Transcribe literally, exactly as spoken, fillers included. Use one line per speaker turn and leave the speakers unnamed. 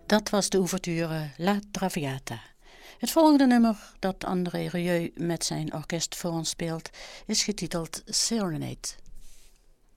Dat was de ouverture La Traviata. Het volgende nummer dat André Rieu met zijn orkest voor ons speelt is getiteld Serenade.